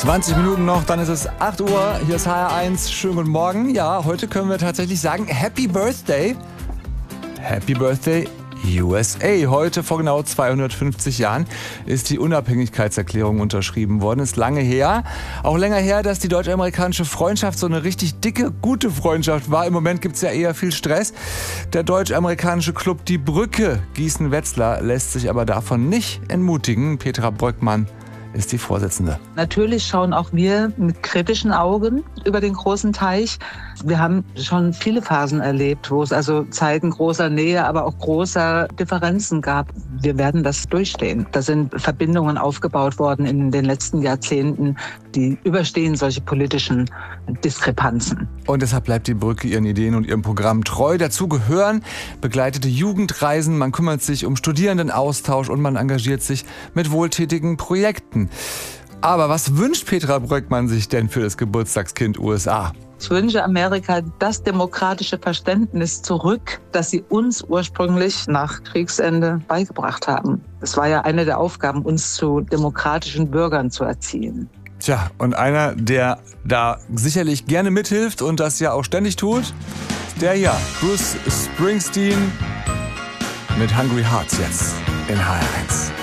20 Minuten noch, dann ist es 8 Uhr. Hier ist HR1. Schönen guten Morgen. Ja, heute können wir tatsächlich sagen Happy Birthday. Happy Birthday USA. Heute vor genau 250 Jahren ist die Unabhängigkeitserklärung unterschrieben worden. Ist lange her. Auch länger her, dass die deutsch-amerikanische Freundschaft so eine richtig dicke, gute Freundschaft war. Im Moment gibt es ja eher viel Stress. Der deutsch-amerikanische Club Die Brücke Gießen-Wetzlar lässt sich aber davon nicht entmutigen. Petra Bröckmann ist die Vorsitzende. Natürlich schauen auch wir mit kritischen Augen über den großen Teich. Wir haben schon viele Phasen erlebt, wo es also Zeiten großer Nähe, aber auch großer Differenzen gab. Wir werden das durchstehen. Da sind Verbindungen aufgebaut worden in den letzten Jahrzehnten, die überstehen solche politischen Diskrepanzen. Und deshalb bleibt die Brücke ihren Ideen und ihrem Programm treu. Dazu gehören begleitete Jugendreisen, man kümmert sich um Studierendenaustausch und man engagiert sich mit wohltätigen Projekten. Aber was wünscht Petra Bröckmann sich denn für das Geburtstagskind USA? Ich wünsche Amerika das demokratische Verständnis zurück, das sie uns ursprünglich nach Kriegsende beigebracht haben. Es war ja eine der Aufgaben, uns zu demokratischen Bürgern zu erziehen. Tja, und einer, der da sicherlich gerne mithilft und das ja auch ständig tut, der hier, Bruce Springsteen mit Hungry Hearts jetzt in HR1.